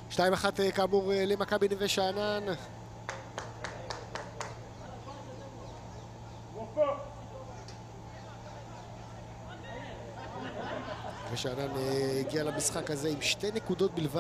2-1 כאמור למכבי נווה שאנן. נווה שאנן הגיע למשחק הזה עם 2 נקודות בלבד.